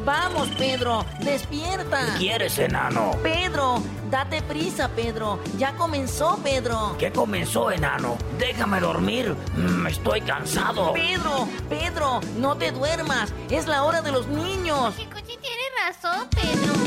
Vamos, Pedro, despierta. ¿Qué quieres, enano? Pedro, date prisa, Pedro. Ya comenzó, Pedro. ¿Qué comenzó, enano? Déjame dormir. Estoy cansado. Pedro, no te duermas. Es la hora de los niños. Chico, sí tiene razón, Pedro.